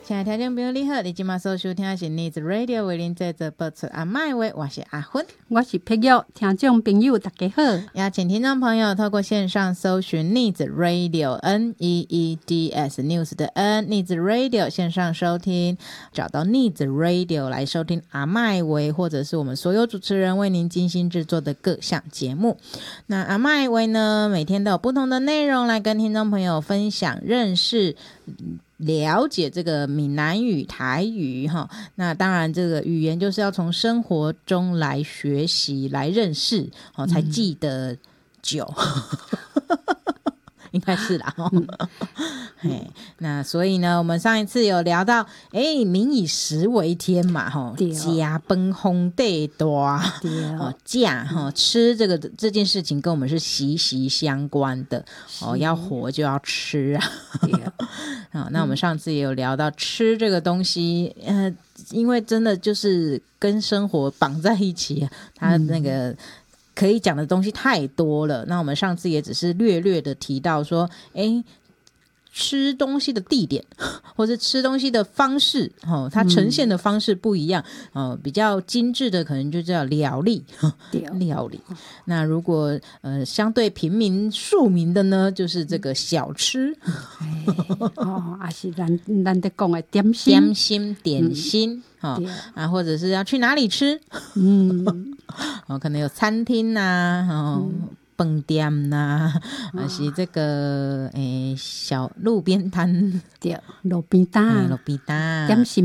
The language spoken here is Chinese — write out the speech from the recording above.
亲爱的听众朋友你好，你今晚所收听的是 Needs Radio 为您制作播出阿麦话，我是阿芬， 我是佩玉。听众朋友大家好， 邀请听众朋友透过线上搜寻 Needs Radio NEEDS News 的 N Needs Radio 线上收听，找到 Needs Radio 来收听阿麦话，或者是我们所有主持人为您精心制作的各项节目。那阿麦话呢，每天都有不同的内容来跟听众朋友分享认识了解这个闽南语台语哈，那当然这个语言就是要从生活中来学习来认识才记得久应该是啦那所以呢我们上一次有聊到民以食为天嘛家崩烘地多家吃这件事情跟我们是息息相关的要活就要吃啊那我们上次也有聊到吃这个东西因为真的就是跟生活绑在一起它那个可以讲的东西太多了，那我们上次也只是略略的提到说吃东西的地点或者吃东西的方式它呈现的方式不一样比较精致的可能就叫料理料理那如果相对平民庶民的呢就是这个小吃还是咱在讲的点心点心或者是要去哪里吃可能有餐厅饭店啦还是这个小路边摊对路边摊点心